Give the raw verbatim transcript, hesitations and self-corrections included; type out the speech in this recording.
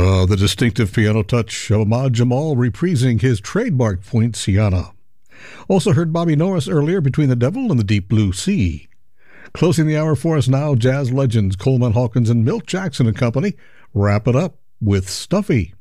Uh, the distinctive piano touch of Ahmad Jamal reprising his trademark Poinciana. Also heard Bobby Norris earlier, Between the Devil and the Deep Blue Sea. Closing the hour for us now, jazz legends Coleman Hawkins and Milt Jackson and Company wrap it up with Stuffy.